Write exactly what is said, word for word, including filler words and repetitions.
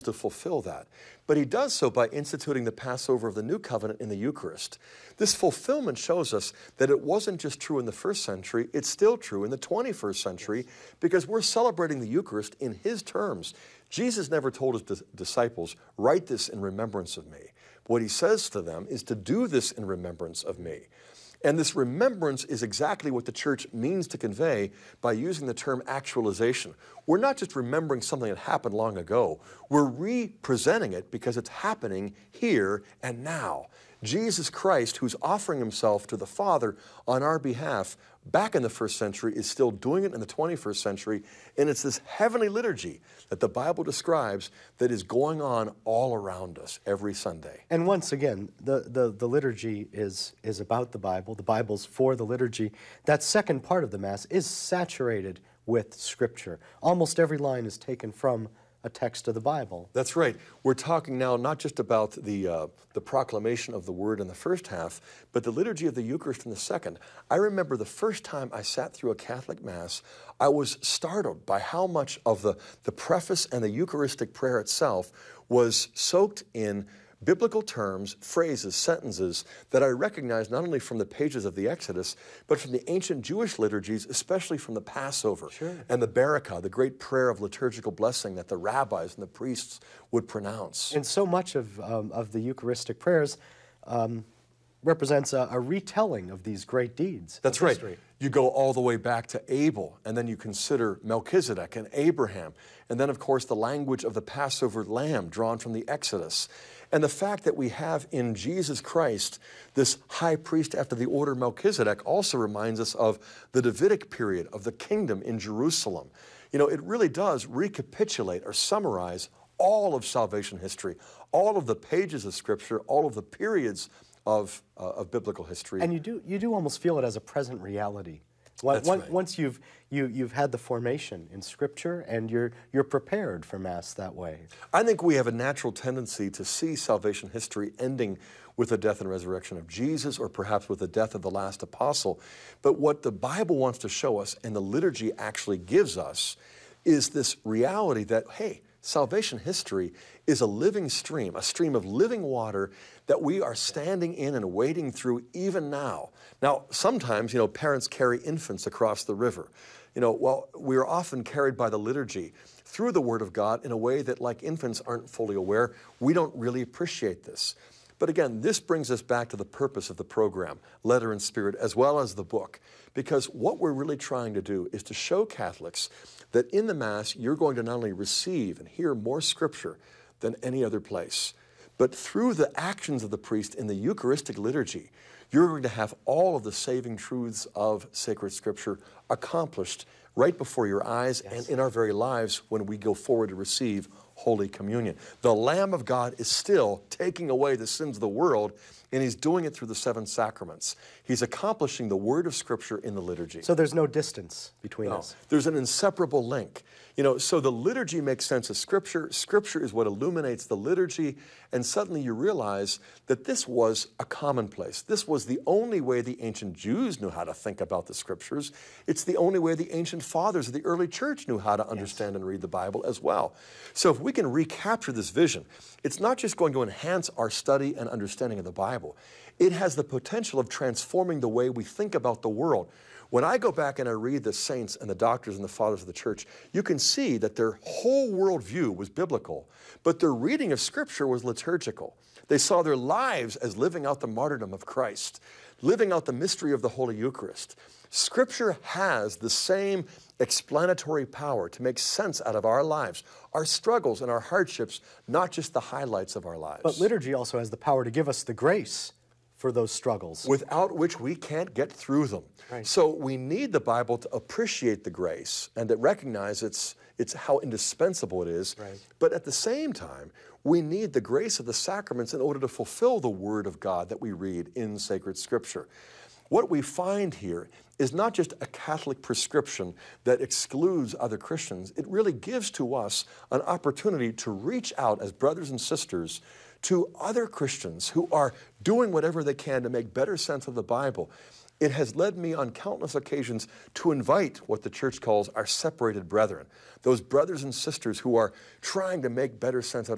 to fulfill that. But he does so by instituting the Passover of the New Covenant in the Eucharist. This fulfillment shows us that it wasn't just true in the first century, it's still true in the twenty-first century, because we're celebrating the Eucharist in his terms. Jesus never told his dis- disciples, write this in remembrance of me. What he says to them is to do this in remembrance of me. And this remembrance is exactly what the church means to convey by using the term actualization. We're not just remembering something that happened long ago. We're re-presenting it because it's happening here and now. Jesus Christ, who's offering himself to the Father on our behalf back in the first century, is still doing it in the twenty-first century. And it's this heavenly liturgy that the Bible describes that is going on all around us every Sunday. And once again, the, the, the liturgy is, is about the Bible. The Bible's for the liturgy. That second part of the Mass is saturated with Scripture. Almost every line is taken from a text of the Bible. That's right. We're talking now not just about the, uh, the proclamation of the Word in the first half, but the liturgy of the Eucharist in the second. I remember the first time I sat through a Catholic Mass, I was startled by how much of the, the preface and the Eucharistic prayer itself was soaked in biblical terms, phrases, sentences that I recognize not only from the pages of the Exodus, but from the ancient Jewish liturgies, especially from the Passover sure. and the Barakah, the great prayer of liturgical blessing that the rabbis and the priests would pronounce. And so much of, um, of the Eucharistic prayers um, represents a, a retelling of these great deeds. That's right. History. You go all the way back to Abel, and then you consider Melchizedek and Abraham, and then, of course, the language of the Passover lamb drawn from the Exodus. And the fact that we have in Jesus Christ this high priest after the order of Melchizedek also reminds us of the Davidic period of the kingdom in Jerusalem. You know, it really does recapitulate or summarize all of salvation history, all of the pages of Scripture, all of the periods of, uh, of biblical history. And you do, you do almost feel it as a present reality. Once, That's right. once you've, you, you've had the formation in Scripture and you're, you're prepared for Mass that way. I think we have a natural tendency to see salvation history ending with the death and resurrection of Jesus, or perhaps with the death of the last apostle. But what the Bible wants to show us, and the liturgy actually gives us, is this reality that, hey, salvation history is a living stream, a stream of living water that we are standing in and wading through even now. Now, sometimes, you know, parents carry infants across the river. You know, well, we are often carried by the liturgy through the Word of God in a way that, like infants, aren't fully aware. We don't really appreciate this. But again, this brings us back to the purpose of the program, Letter and Spirit, as well as the book. Because what we're really trying to do is to show Catholics that in the Mass, you're going to not only receive and hear more Scripture than any other place, but through the actions of the priest in the Eucharistic liturgy, you're going to have all of the saving truths of sacred Scripture accomplished right before your eyes yes. and in our very lives when we go forward to receive Holy Communion. The Lamb of God is still taking away the sins of the world, and he's doing it through the seven sacraments. He's accomplishing the word of Scripture in the liturgy. So there's no distance between no, us. There's an inseparable link. You know, so the liturgy makes sense of Scripture. Scripture is what illuminates the liturgy, and suddenly you realize that this was a commonplace. This was the only way the ancient Jews knew how to think about the Scriptures. It's the only way the ancient fathers of the early church knew how to understand yes. and read the Bible as well. So if we can recapture this vision, it's not just going to enhance our study and understanding of the Bible. It has the potential of transforming the way we think about the world. When I go back and I read the saints and the doctors and the fathers of the church, you can see that their whole worldview was biblical, but their reading of Scripture was liturgical. They saw their lives as living out the martyrdom of Christ, living out the mystery of the Holy Eucharist. Scripture has the same explanatory power to make sense out of our lives, our struggles and our hardships, not just the highlights of our lives. But liturgy also has the power to give us the grace for those struggles, without which we can't get through them. Right. So we need the Bible to appreciate the grace and to recognize its, it's how indispensable it is. Right. But at the same time, we need the grace of the sacraments in order to fulfill the Word of God that we read in sacred Scripture. What we find here is not just a Catholic prescription that excludes other Christians. It really gives to us an opportunity to reach out as brothers and sisters to other Christians who are doing whatever they can to make better sense of the Bible. It has led me on countless occasions to invite what the church calls our separated brethren, those brothers and sisters who are trying to make better sense out of